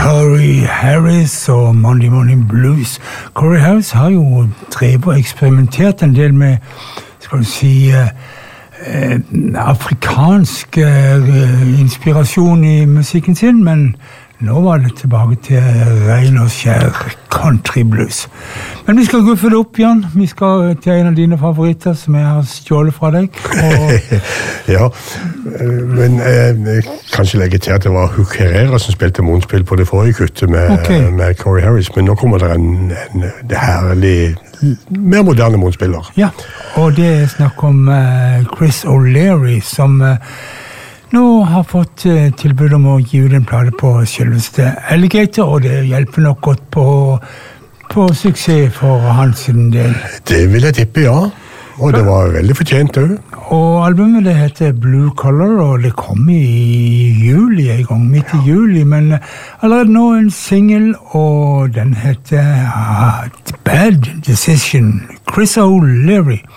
Corey Harris og Monday Morning Blues. Corey Harris har jo drevet og eksperimentert en del med, skal du si, afrikansk inspirasjon i musikken sin, men nå var det tilbake til ren og skjær country blues. Men vi skal gå for det opp, Jan. Vi skal til en av dine favoritter som jeg har stjålet fra deg. Ja, men jeg kan ikke legge til at det var Hook Herrera som spilte månespill på det forrige kuttet med Corey Harris, men nå kommer det en herlig, mer moderne månespiller. Ja, og det er snakk om Chris O'Leary, som nå har fått tilbud om å gi ut en plate på selveste Alligator, og det hjelper nok godt på suksess for hans del. Det vil jeg tippe, ja. Og det var veldig fortjent også. Og albumet det heter Blue Color, og det kom i juli, en gang midt i juli, men allerede nå en single, og den heter Bad Decision, Chris O'Leary.